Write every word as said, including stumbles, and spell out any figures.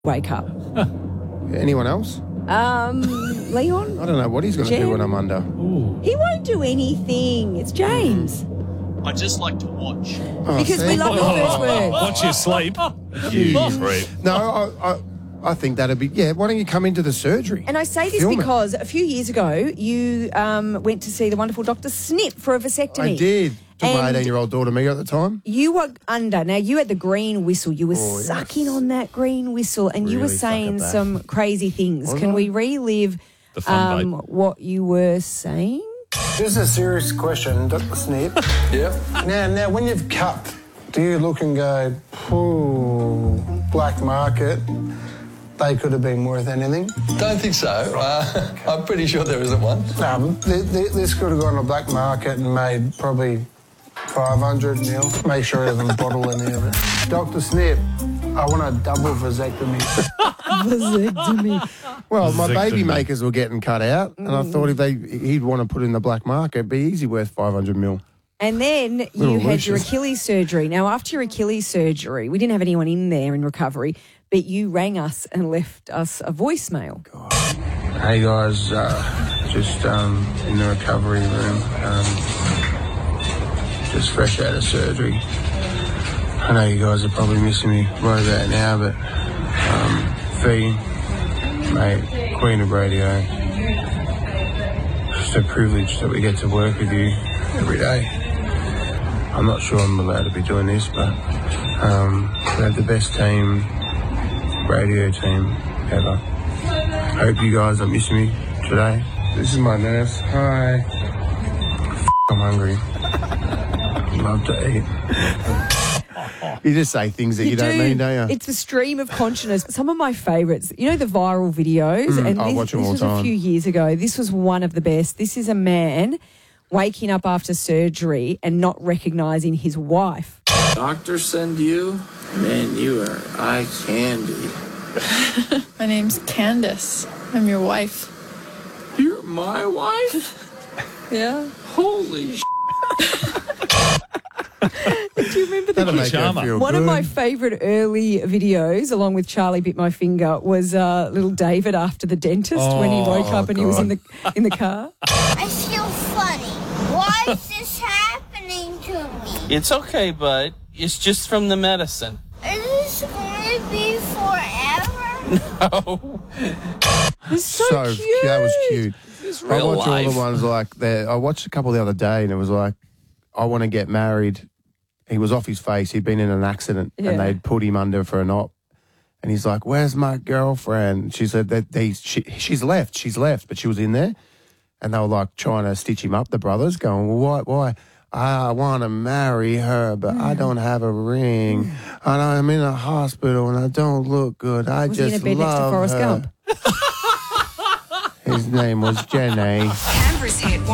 wake up. Anyone else? Um, Leon? I don't know what he's going to do when I'm under. Ooh. He won't do anything. It's James. I just like to watch. Oh, Because see? we love your first words. Watch your sleep. You creep. No, I, I, I think that'd be... Yeah, why don't you come into the surgery? And I say this Film it. because a few years ago, you um, went to see the wonderful Doctor Snip for a vasectomy. I did. Took my And eighteen-year-old daughter Mia at the time. You were under. Now, you had the green whistle. You were Oh, yes. sucking on that green whistle and you were Really suck at saying that. some crazy things. Was Can I? we relive The fun um, what you were saying? This is a serious question, Doctor Snip. Yeah. Now, now, when you've cut, do you look and go, "Ooh, black market, they could have been worth anything"? Don't think so. Uh, I'm pretty sure there isn't one. No, th- th- this could have gone to black market and made probably five hundred mil. Make sure I haven't bottled any of it. Doctor Snip, I want a double vasectomy. Vasectomy. Well, my baby Vasectomy. makers were getting cut out, and I thought if they he'd want to put in the black market, it'd be easy worth five hundred mil. And then you Little had your Lucius. Achilles surgery. Now, after your Achilles surgery, we didn't have anyone in there in recovery, but you rang us and left us a voicemail. Hey guys, uh, just um, in the recovery room, um, just fresh out of surgery. I know you guys are probably missing me right about now, but um, Fee, mate, Queen of Radio, just a privilege that we get to work with you every day. I'm not sure I'm allowed to be doing this, but um, we have the best team, radio team ever. Hope you guys are missing me today. This is my nurse. Hi. F- I'm hungry. Love to eat. You just say things that you, don't mean, don't you? It's the stream of consciousness. Some of my favourites, you know, the viral videos. and I this, watch them this all was the a time. few years ago. This was one of the best. This is a man waking up after surgery and not recognising his wife. Doctor send you? Man, you are eye candy. My name's Candace. I'm your wife. You're my wife? Yeah. Holy sh**. Do you remember the That'll make her Pajama. feel One good. of my favourite early videos, along with Charlie Bit My Finger, was uh, little David after the dentist when he woke Oh, up and he was God. in the in the car. I feel funny. Why is this happening to me? It's okay, bud. It's just from the medicine. Is this going to be forever? Oh, It's so, cute. cute. That was cute. it's I real watch all life. the ones like that. I watched a couple the other day, and it was like, I want to get married. He was off his face. He'd been in an accident, Yeah. and they'd put him under for an op. And he's like, "Where's my girlfriend?" She said that they she, she's left. She's left, but she was in there, and they were like trying to stitch him up. The brothers going, "Well, why? Why? I want to marry her, but I don't have a ring, and I'm in a hospital, and I don't look good. I Was he just in a bed next to love Forrest her." Gump? His name was Jenny. Canberra's hit